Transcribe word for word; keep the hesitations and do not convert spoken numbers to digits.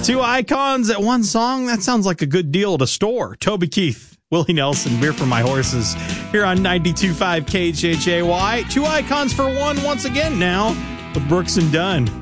Two icons at one song. That sounds like a good deal to store. Toby Keith, Willie Nelson, Beer for My Horses, here on ninety-two point five K J J Y. Two icons for one once again now with Brooks and Dunn.